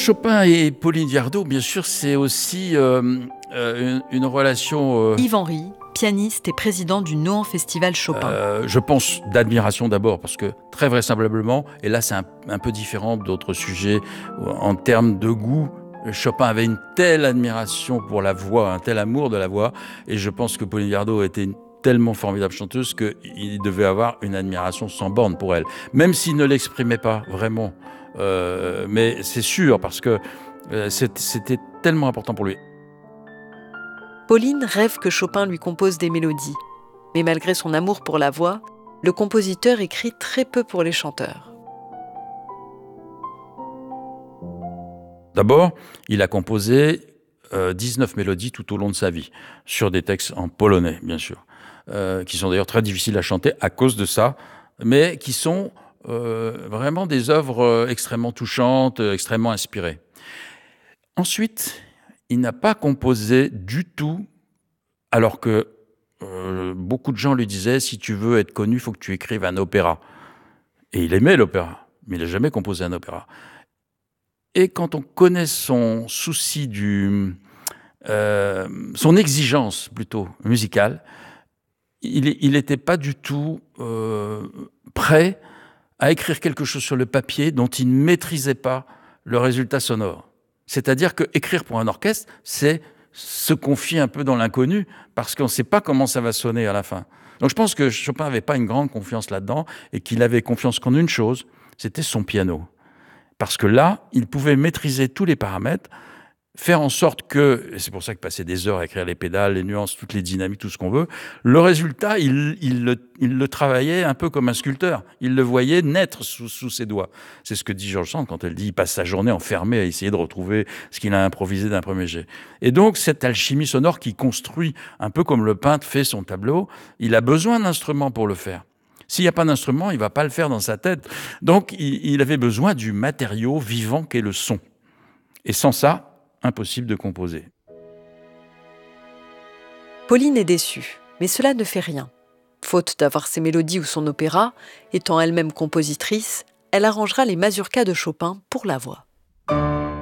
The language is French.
Chopin et Pauline Viardot, bien sûr, c'est aussi une relation, Yves Henry, pianiste et président du Nohant Festival Chopin. je pense, d'admiration d'abord, parce que très vraisemblablement, et là c'est un peu différent d'autres sujets, en termes de goût, Chopin avait une telle admiration pour la voix, un tel amour de la voix, et je pense que Pauline Viardot était une tellement formidable chanteuse qu'il devait avoir une admiration sans borne pour elle, même s'il ne l'exprimait pas vraiment. Mais c'est sûr, parce que c'était tellement important pour lui. Pauline rêve que Chopin lui compose des mélodies. Mais malgré son amour pour la voix, le compositeur écrit très peu pour les chanteurs. D'abord, il a composé 19 mélodies tout au long de sa vie, sur des textes en polonais, bien sûr, qui sont d'ailleurs très difficiles à chanter à cause de ça, mais qui sont vraiment des œuvres extrêmement touchantes, extrêmement inspirées. Ensuite, il n'a pas composé du tout, alors que beaucoup de gens lui disaient « si tu veux être connu, il faut que tu écrives un opéra ». Et il aimait l'opéra, mais il n'a jamais composé un opéra. Et quand on connaît son souci son exigence plutôt musicale, il n'était pas du tout prêt à écrire quelque chose sur le papier dont il ne maîtrisait pas le résultat sonore. C'est-à-dire que écrire pour un orchestre, c'est se confier un peu dans l'inconnu, parce qu'on ne sait pas comment ça va sonner à la fin. Donc je pense que Chopin n'avait pas une grande confiance là-dedans, et qu'il avait confiance qu'en une chose, c'était son piano. Parce que là, il pouvait maîtriser tous les paramètres, faire en sorte que, et c'est pour ça que passer des heures à écrire les pédales, les nuances, toutes les dynamiques, tout ce qu'on veut, le résultat, il le travaillait un peu comme un sculpteur. Il le voyait naître sous ses doigts. C'est ce que dit George Sand quand elle dit « il passe sa journée enfermé à essayer de retrouver ce qu'il a improvisé d'un premier jet ». Et donc, cette alchimie sonore qui construit, un peu comme le peintre fait son tableau, il a besoin d'instruments pour le faire. S'il n'y a pas d'instrument, il ne va pas le faire dans sa tête. Donc, il avait besoin du matériau vivant qu'est le son. Et sans ça, impossible de composer. Pauline est déçue, mais cela ne fait rien. Faute d'avoir ses mélodies ou son opéra, étant elle-même compositrice, elle arrangera les mazurkas de Chopin pour la voix.